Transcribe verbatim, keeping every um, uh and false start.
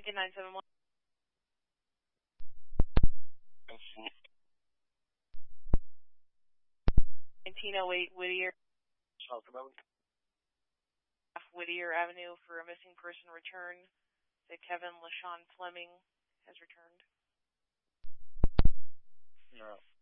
Lincoln nine seven one. nineteen oh eight Whittier. Whittier Avenue for a missing person return. That Kevin LaShawn Fleming has returned. No.